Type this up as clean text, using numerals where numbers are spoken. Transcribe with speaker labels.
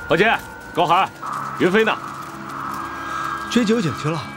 Speaker 1: 宝剑、高寒、云飞呢？
Speaker 2: 追九姐去了。